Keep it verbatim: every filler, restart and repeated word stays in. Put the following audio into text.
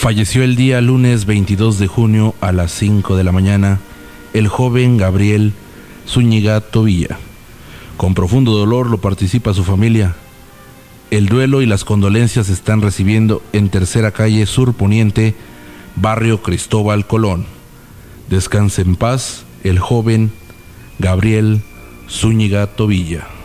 Falleció el día lunes veintidós de junio a las cinco de la mañana el joven Gabriel Zúñiga Tobilla. Con profundo dolor lo participa su familia. El duelo y las condolencias se están recibiendo en Tercera Calle Sur Poniente, barrio Cristóbal Colón. Descanse en paz el joven Gabriel Zúñiga Tobilla.